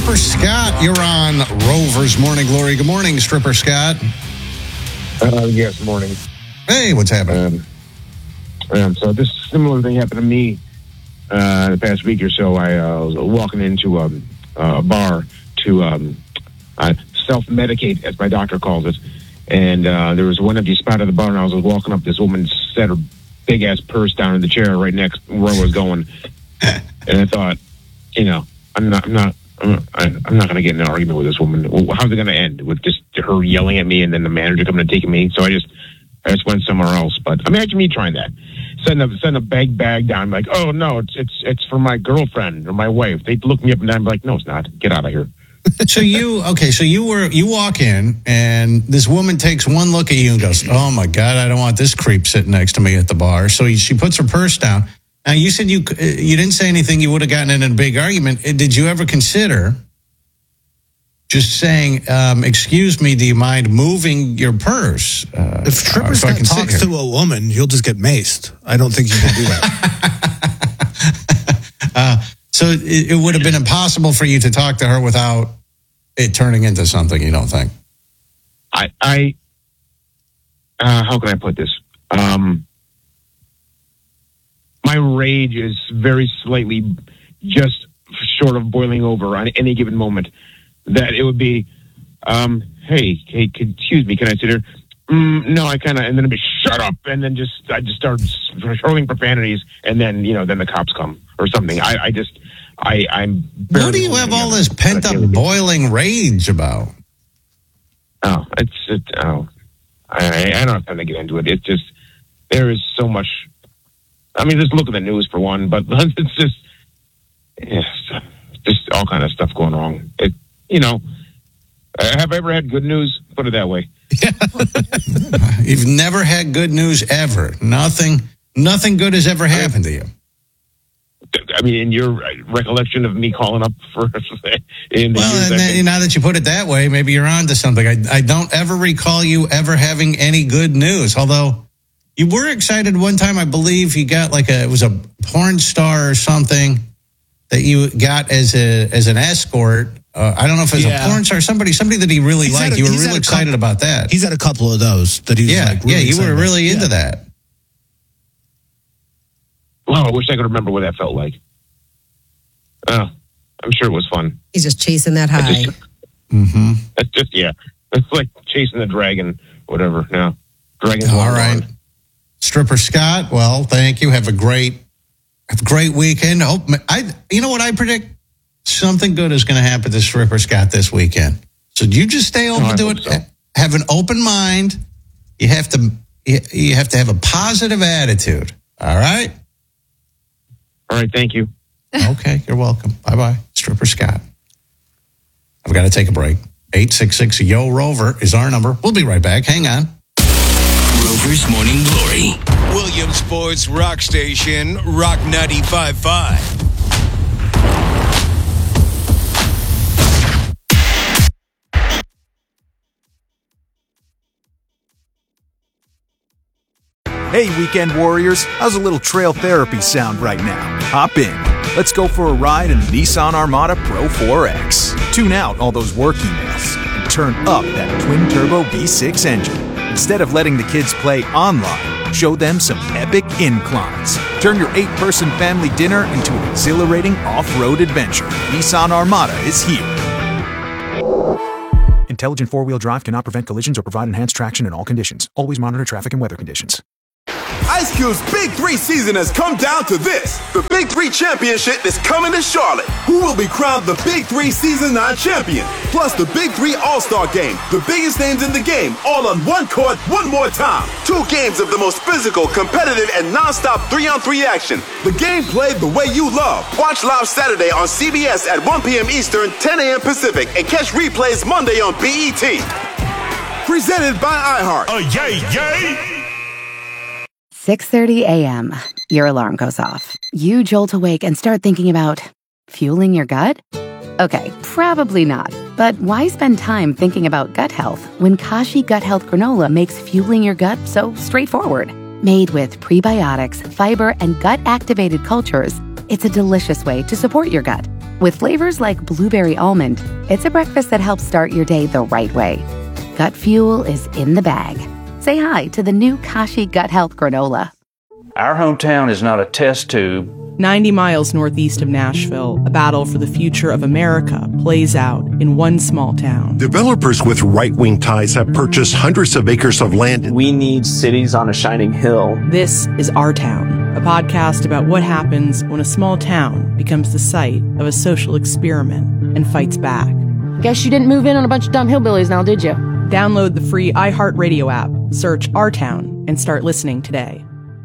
Stripper Scott, you're on Rover's Morning Glory. Good morning, Stripper Scott. Yes, morning. Hey, what's happening? So this similar thing happened to me the past week or so. I was walking into a bar to self-medicate, as my doctor calls it. And there was one empty spot at the bar, and I was walking up. This woman set her big-ass purse down in the chair right next where I was going. And I thought, I'm not going to get in an argument with this woman. How's it going to end? With just her yelling at me and then the manager coming and taking me? So I just went somewhere else. But imagine me trying that. Send a bag down. I'm like, oh no, it's for my girlfriend or my wife. They look me up and down. I'm like, no, it's not. Get out of here. So you walk in and this woman takes one look at you and goes, oh my God, I don't want this creep sitting next to me at the bar. So she puts her purse down. Now you said you didn't say anything. You would have gotten in a big argument. Did you ever consider just saying, excuse me, do you mind moving your purse? If Stripper Scott talks to a woman, you'll just get maced. I don't think you can do that. So it would have been impossible for you to talk to her without it turning into something, you don't think? I how can I put this? My rage is very slightly just short of boiling over on any given moment. That it would be, hey, excuse me, can I sit here? No, I kind of, and then it'd be, shut up, and then I just start hurling profanities, and then, then the cops come or something. I'm. What do you have all this pent up boiling rage about? I don't have time to get into it. It's just, there is so much. I mean, just look at the news for one, but it's just all kind of stuff going wrong. Have I ever had good news? Put it that way. You've never had good news ever. Nothing good has ever happened to you. I mean, in your recollection of me calling up for now that you put it that way, maybe you're on to something. I don't ever recall you ever having any good news, although you were excited one time. I believe you got it was a porn star or something that you got as an escort. I don't know if it was a porn star, somebody that he really liked. You were really excited about that. He's had a couple of those that he's really you were really into that. Well, I wish I could remember what that felt like. I'm sure it was fun. He's just chasing that high. It's like chasing the dragon, whatever. No, dragon's all right. Stripper Scott, well, thank you. Have a great weekend. You know what I predict? Something good is going to happen to Stripper Scott this weekend. So you just stay open to it. So. Have an open mind. You have to have a positive attitude. All right? All right, thank you. Okay, you're welcome. Bye-bye, Stripper Scott. I've got to take a break. 866-YO-ROVER is our number. We'll be right back. Hang on. Rover's Morning Glory. Williamsport's rock station, Rock 95.5. Hey, weekend warriors, how's a little trail therapy sound right now? Hop in. Let's go for a ride in the Nissan Armada Pro 4X. Tune out all those work emails and turn up that twin-turbo V6 engine. Instead of letting the kids play online, show them some epic inclines. Turn your 8-person family dinner into an exhilarating off-road adventure. Nissan Armada is here. Intelligent four-wheel drive cannot prevent collisions or provide enhanced traction in all conditions. Always monitor traffic and weather conditions. Ice Cube's Big 3 season has come down to this. The Big 3 Championship is coming to Charlotte. Who will be crowned the Big 3 Season 9 champion? Plus the Big 3 All-Star Game. The biggest names in the game, all on one court, one more time. 2 games of the most physical, competitive, and non-stop 3-on-3 action. The game played the way you love. Watch live Saturday on CBS at 1 p.m. Eastern, 10 a.m. Pacific, and catch replays Monday on BET. Presented by iHeart. Yay! 6:30 a.m. Your alarm goes off. You jolt awake and start thinking about fueling your gut? Okay, probably not. But why spend time thinking about gut health when Kashi Gut Health Granola makes fueling your gut so straightforward? Made with prebiotics, fiber, and gut-activated cultures, it's a delicious way to support your gut. With flavors like blueberry almond, it's a breakfast that helps start your day the right way. Gut Fuel is in the bag. Say hi to the new Kashi Gut Health Granola. Our hometown is not a test tube. 90 miles northeast of Nashville, a battle for the future of America plays out in one small town. Developers with right-wing ties have purchased hundreds of acres of land. We need cities on a shining hill. This is Our Town, a podcast about what happens when a small town becomes the site of a social experiment and fights back. Guess you didn't move in on a bunch of dumb hillbillies now, did you? Download the free iHeartRadio app, search Our Town, and start listening today.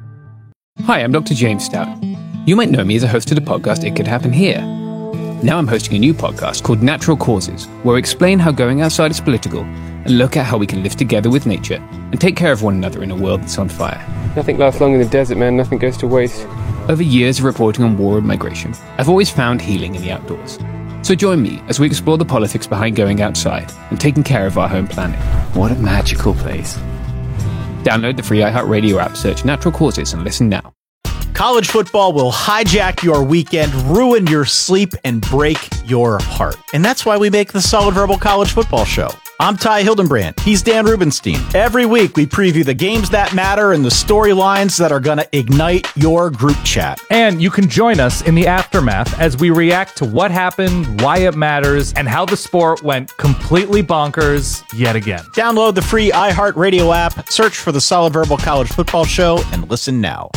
Hi, I'm Dr. James Stout. You might know me as a host of the podcast It Could Happen Here. Now I'm hosting a new podcast called Natural Causes, where I explain how going outside is political and look at how we can live together with nature and take care of one another in a world that's on fire. Nothing lasts long in the desert, man. Nothing goes to waste. Over years of reporting on war and migration, I've always found healing in the outdoors. So join me as we explore the politics behind going outside and taking care of our home planet. What a magical place. Download the free iHeartRadio app, search Natural Causes, and listen now. College football will hijack your weekend, ruin your sleep, and break your heart. And that's why we make the Solid Verbal College Football Show. I'm Ty Hildenbrand. He's Dan Rubenstein. Every week, we preview the games that matter and the storylines that are going to ignite your group chat. And you can join us in the aftermath as we react to what happened, why it matters, and how the sport went completely bonkers yet again. Download the free iHeartRadio app, search for the Solid Verbal College Football Show, and listen now.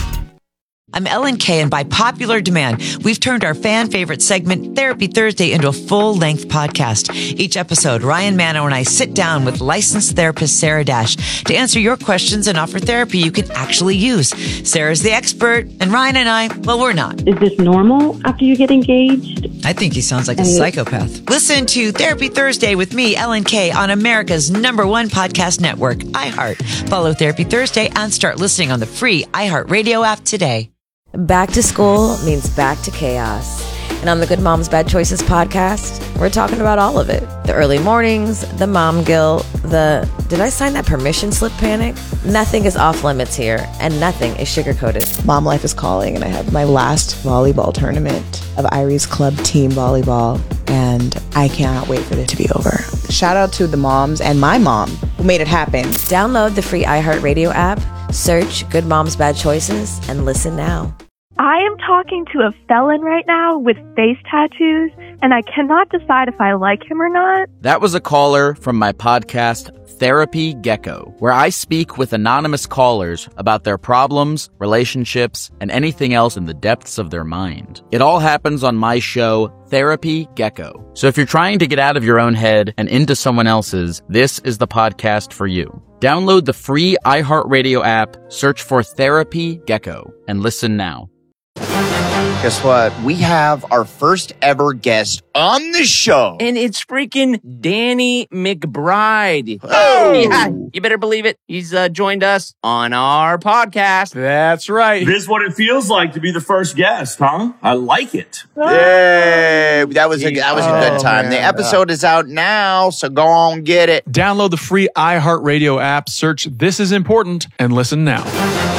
I'm Ellen Kay, and by popular demand, we've turned our fan favorite segment, Therapy Thursday, into a full-length podcast. Each episode, Ryan Mano and I sit down with licensed therapist Sarah Dash to answer your questions and offer therapy you can actually use. Sarah's the expert, and Ryan and I, well, we're not. Is this normal after you get engaged? I think he sounds like a psychopath. Listen to Therapy Thursday with me, Ellen Kay, on America's #1 podcast network, iHeart. Follow Therapy Thursday and start listening on the free iHeartRadio app today. Back to school means back to chaos. And on the Good Moms Bad Choices podcast, we're talking about all of it. The early mornings, the mom guilt, the did I sign that permission slip panic? Nothing is off limits here, and nothing is sugar-coated. Mom life is calling, and I have my last volleyball tournament of Irie's Club team volleyball, and I cannot wait for it to be over. Shout out to the moms and my mom who made it happen. Download the free iHeartRadio app, search Good Moms Bad Choices, and listen now. I am talking to a felon right now with face tattoos, and I cannot decide if I like him or not. That was a caller from my podcast, Therapy Gecko, where I speak with anonymous callers about their problems, relationships, and anything else in the depths of their mind. It all happens on my show, Therapy Gecko. So if you're trying to get out of your own head and into someone else's, this is the podcast for you. Download the free iHeartRadio app, search for Therapy Gecko, and listen now. Guess what? We have our first ever guest on the show. And it's freaking Danny McBride. Oh! Yeah, you better believe it. He's joined us on our podcast. That's right. This is what it feels like to be the first guest, huh? I like it. Yay! That was a good time. Man. The episode is out now, so go on get it. Download the free iHeartRadio app, search This Is Important, and listen now.